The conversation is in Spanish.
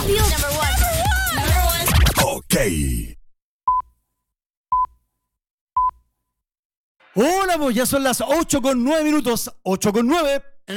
Radio. Ok. Hola, pues ya son las 8:09. 8:09.